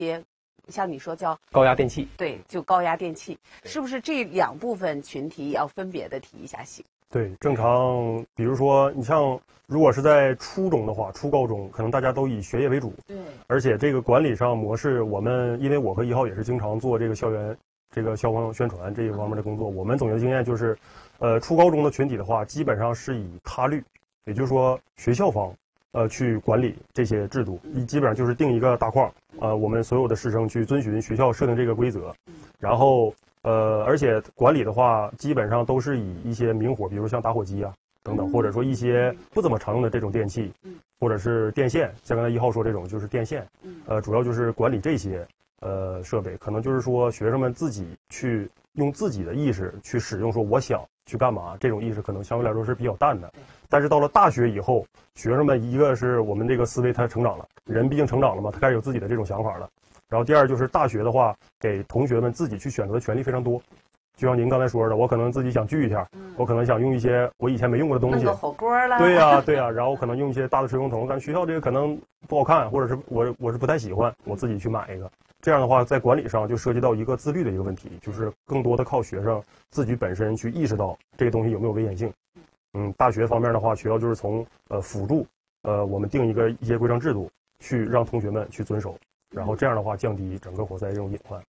些，像你说叫高压电器， 对，就高压电器，是不是这2部分群体也要分别的提一下醒？ 对，正常，比如说你像如果是在初中的话，初高中可能大家都以学业为主， 对， 而且这个管理上模式，我们因为我和1号也是经常做这个校园这个消防宣传这一方面的工作，我们总结经验就是，初高中的群体的话，基本上是以他律，也就是说学校方去管理这些制度，基本上就是定一个大框，我们所有的师生去遵循学校设定这个规则，然后而且管理的话，基本上都是以一些明火，比如像打火机啊等等，或者说一些不怎么常用的这种电器，或者是电线，像刚才1号说这种就是电线，主要就是管理这些设备，可能就是说学生们自己去用自己的意识去使用，说我想去干嘛，这种意识可能相对来说是比较淡的。但是到了大学以后，学生们一个是我们这个思维他成长了，人毕竟成长了嘛，他开始有自己的这种想法了。然后第二就是大学的话，给同学们自己去选择的权利非常多。就像您刚才说的，我可能自己想聚一下，我可能想用一些我以前没用过的东西， 弄个火锅了。 对呀，对呀，然后可能用一些大的水龙头，但学校这个可能不好看，或者是我是不太喜欢，我自己去买一个。这样的话，在管理上就涉及到一个自律的一个问题，就是更多的靠学生自己本身去意识到这个东西有没有危险性。大学方面的话，学校就是从辅助我们定一些规章制度，去让同学们去遵守，然后这样的话降低整个火灾这种隐患。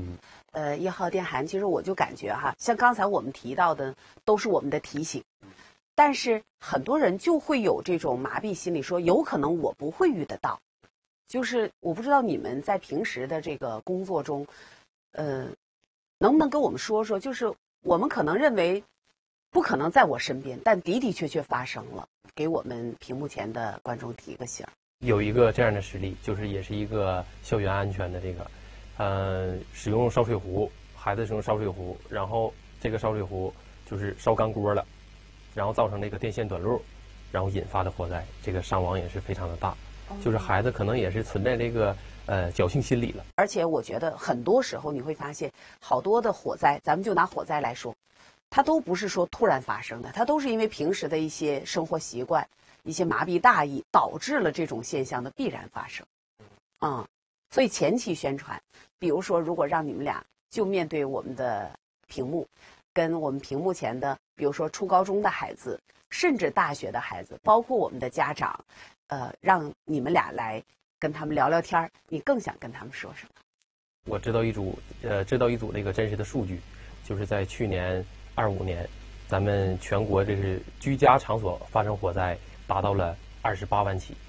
1号电涵，其实我就感觉哈，像刚才我们提到的都是我们的提醒，但是很多人就会有这种麻痹心理，说有可能我不会遇得到。就是我不知道你们在平时的这个工作中，能不能跟我们说说，就是我们可能认为不可能在我身边，但的的确确发生了，给我们屏幕前的观众提个醒。 有一个这样的实例，就是也是一个校园安全的这个，使用烧水壶，孩子使用烧水壶，然后这个烧水壶就是烧干锅了，然后造成这个电线短路，然后引发的火灾，这个伤亡也是非常的大。就是孩子可能也是存在这个侥幸心理了。 而且我觉得很多时候你会发现，好多的火灾，咱们就拿火灾来说，它都不是说突然发生的，它都是因为平时的一些生活习惯、一些麻痹大意，导致了这种现象的必然发生。所以前期宣传，比如说如果让你们俩就面对我们的屏幕，跟我们屏幕前的，比如说初高中的孩子，甚至大学的孩子，包括我们的家长，让你们俩来跟他们聊聊天，你更想跟他们说什么？ 我知道一组那个真实的数据，就是在去年25年，咱们全国这是居家场所发生火灾达到了28万起。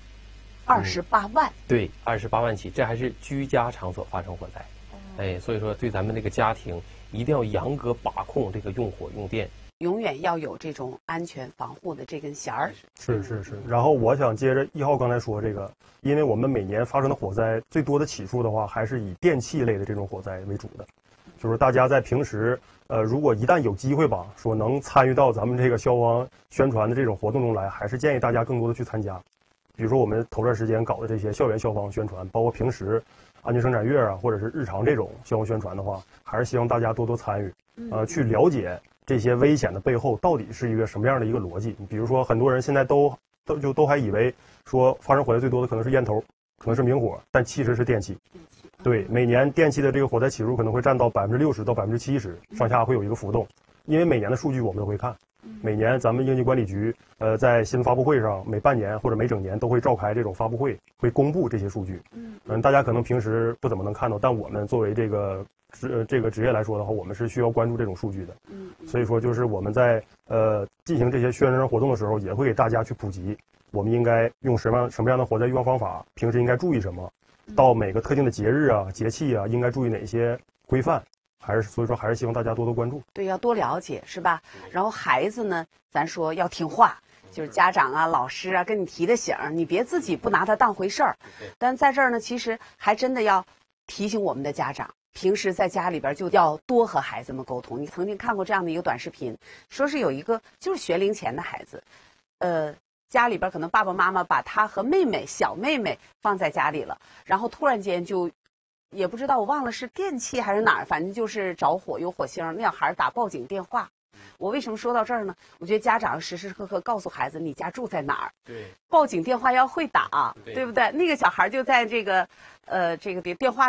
28万？ 对，28万起，这还是居家场所发生火灾。所以说对咱们这个家庭一定要严格把控这个用火用电， 永远要有这种安全防护的这根弦儿。 是。然后我想接着1号刚才说这个，因为我们每年发生的火灾最多的起数的话，还是以电器类的这种火灾为主的。就是大家在平时，如果一旦有机会吧，说能参与到咱们这个消防宣传的这种活动中来，还是建议大家更多的去参加。比如说我们头段时间搞的这些校园消防宣传，包括平时安全生产月啊，或者是日常这种消防宣传的话，还是希望大家多多参与，去了解这些危险的背后到底是一个什么样的一个逻辑。比如说很多人现在都还以为说发生火灾最多的可能是烟头，可能是明火，但其实是电器。对，每年电器的这个火灾起数可能会占到60%到70%上下，会有一个浮动。因为每年的数据我们都会看，每年咱们应急管理局在新闻发布会上，每半年或者每整年都会召开这种发布会，会公布这些数据。大家可能平时不怎么能看到，但我们作为这个职业来说的话，我们是需要关注这种数据的。所以说就是我们在进行这些宣传活动的时候，也会给大家去普及，我们应该用什么样的火灾预防方法，平时应该注意什么，到每个特定的节日啊、节气啊，应该注意哪些规范。所以说还是希望大家多多关注。 对，要多了解，是吧？然后孩子呢，咱说要听话，就是家长啊、老师啊跟你提的醒，你别自己不拿它当回事儿。但在这儿呢，其实还真的要提醒我们的家长，平时在家里边就要多和孩子们沟通。你曾经看过这样的一个短视频，说是有一个就是学龄前的孩子，家里边可能爸爸妈妈把他和小妹妹放在家里了，然后突然间就也不知道，我忘了是电器还是哪儿，反正就是着火有火星，那小孩打报警电话。我为什么说到这儿呢？我觉得家长时时刻刻告诉孩子你家住在哪儿， 对， 报警电话要会打，对不对？那个小孩就在这个电话